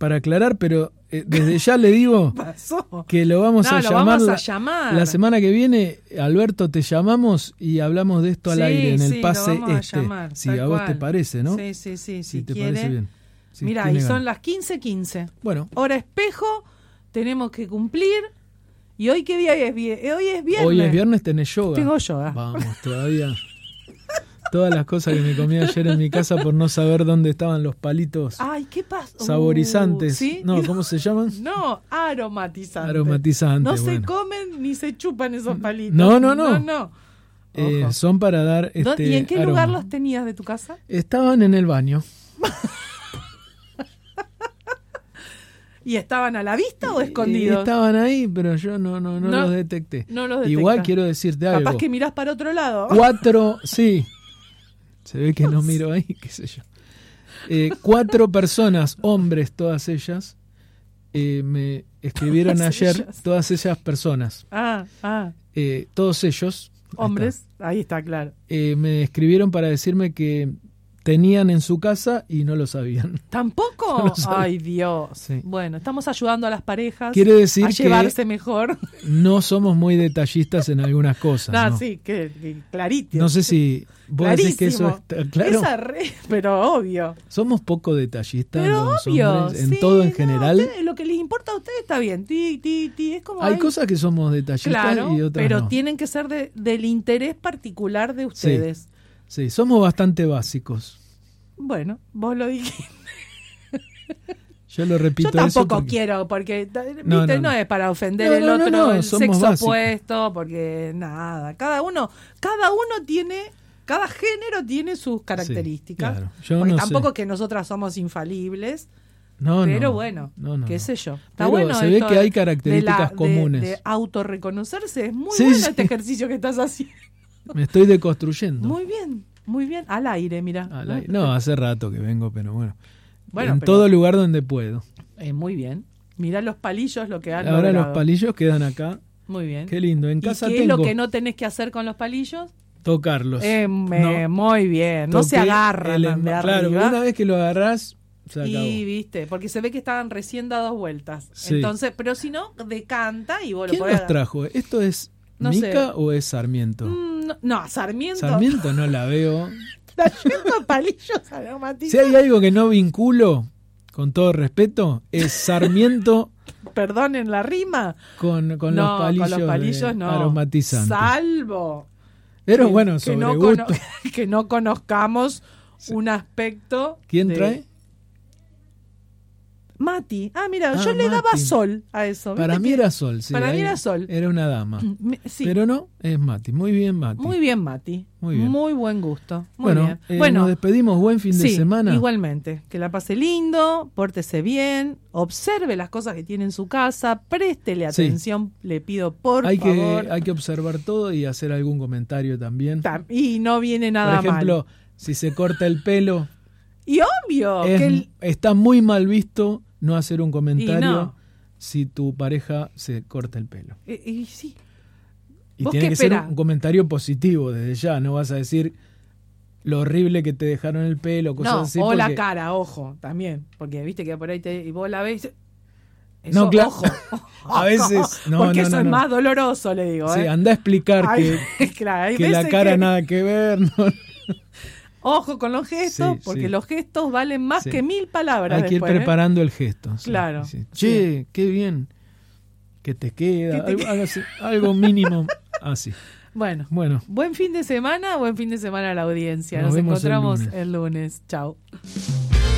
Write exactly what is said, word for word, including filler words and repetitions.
para aclarar, pero eh, desde ya le digo pasó? que lo vamos, no, a, lo llamar vamos a la, llamar la semana que viene. Alberto, te llamamos y hablamos de esto al sí, aire en el sí, pase lo vamos este. A llamar, si a vos cual. te parece, ¿no? Sí, sí, sí. Si Si te quiere. parece bien. Si Mira, tiene y son ganas. las quince quince. Bueno. Hora espejo, tenemos que cumplir. ¿Y hoy qué día es? Hoy es viernes. Hoy es viernes, tenés yoga. Tengo yoga. Vamos, todavía. Todas las cosas que me comí ayer en mi casa por no saber dónde estaban los palitos. Ay, ¿qué pasa? Saborizantes. Uh, ¿sí? No, ¿cómo se llaman? No, aromatizantes. Aromatizantes. No bueno. se comen ni se chupan esos palitos. No, no, no. No, no. Eh, son para dar este ¿Y en qué aroma. lugar los tenías de tu casa? Estaban en el baño. ¿Y estaban a la vista o escondidos? Eh, estaban ahí, pero yo no, no, no, No, los detecté. No los detectas. Igual quiero decirte algo. Capaz que mirás para otro lado. Cuatro, sí. Se ve que no miro ahí, qué sé yo. Eh, cuatro personas, hombres todas ellas, eh, me escribieron Todas ayer, ellas. todas esas personas, Ah, ah. eh, todos ellos, ahí Hombres, está, ahí está, claro. eh, me escribieron para decirme que tenían en su casa y no lo sabían. ¿Tampoco? No lo sabía. Ay, Dios. Sí. Bueno, estamos ayudando a las parejas Quiere decir a que llevarse mejor. no somos muy detallistas en algunas cosas. Ah, ¿no? sí, que, que clarito. No sé si vos decís que eso Clarísimo. está claro. Esa re- pero obvio. Somos poco detallistas Pero los obvio. hombres, en sí, todo en no, general. ustedes, lo que les importa a ustedes está bien. Ti, ti, ti, es como Hay ay, cosas que somos detallistas claro, y otras pero no. tienen que ser de, del interés particular de ustedes. Sí, somos bastante básicos. Bueno, vos lo dijiste. Yo lo repito. Yo tampoco eso porque... quiero, porque ¿viste? No, No, no, no. es para ofender No, el no, no, otro, no, el somos sexo básicos. opuesto, porque nada, cada uno, cada uno tiene, cada género tiene sus características. Sí, claro. Yo porque no tampoco sé. que nosotras somos infalibles, No, pero no, bueno, no, no, qué no. sé yo. Está Pero bueno se ve esto que hay de características la- de- comunes. De, autorreconocerse, es muy Sí, bueno sí. este ejercicio que estás haciendo. Me estoy deconstruyendo. Muy bien, muy bien, al aire, mira. Al aire. No, hace rato que vengo, pero bueno. Bueno, en pero- todo lugar donde puedo. Eh, muy bien. Mirá los palillos, lo que han Ahora logrado. los palillos quedan acá. Muy bien. Qué lindo. En ¿Y casa qué es tengo lo que no tenés que hacer con los palillos? tocarlos. Eh, me- No. Muy bien. No se Toqué agarran el- de Claro, arriba. una vez que lo agarrás, se acabó. Y viste, porque se ve que estaban recién dadas vueltas. Sí. Entonces, pero si no, decanta y vos lo ¿Quién podés los trajo? ¿Esto es No Mica sé. o es Sarmiento? Mm, no, no, Sarmiento. Sarmiento no la veo. Está yendo a palillos Si aromatizados. hay algo que no vinculo, con todo respeto, es Sarmiento Perdonen la rima. con, con no, los palillos, con los palillos de no. aromatizantes. Salvo Pero que- bueno, que sobre no, gusto. cono- que no conozcamos un aspecto. ¿Quién de- trae? Mati. Ah, mira, Ah, yo le daba Mati. sol a eso. Para ¿viste mí que- era Sol. Sí, para mí ahí era Sol. Era una dama. Me- sí. Pero no, es Mati. Muy bien, Mati. Muy bien, Mati. Muy bien. Muy buen gusto. Muy bueno, bien. eh, bueno, nos despedimos. Buen fin de sí, semana. igualmente. Que la pase lindo, pórtese bien, observe las cosas que tiene en su casa, préstele Sí. atención, le pido por hay, favor. que, hay que observar todo y hacer algún comentario también. Tam- Y no viene nada Por ejemplo, mal. si se corta el pelo, Y obvio es- que el- está muy mal visto no hacer un comentario no. si tu pareja se corta el pelo. eh, y sí. Y ¿Vos tiene qué que ser esperás? un comentario positivo desde ya. No vas a decir lo horrible que te dejaron el pelo, cosas No, así. o la porque- cara, ojo, también. Porque viste que por ahí te, y vos la ves. y dices, Eso, No, claro. ojo. A veces- no, porque no, eso no, es no. más doloroso, le digo. Sí, ¿eh? anda a explicar Ay, que, claro, hay que la veces cara que- nada que ver. ¿no? Ojo con los gestos, Sí, porque sí. los gestos valen más Sí. que mil palabras. Hay que ir después, ¿eh? preparando el gesto. sí, Claro, sí. sí. Che, qué bien que te queda. Que te algo, queda. algo así, algo mínimo así. Bueno, Bueno, buen fin de semana, buen fin de semana a la audiencia. Nos Nos, vemos el encontramos lunes. el lunes. Chao.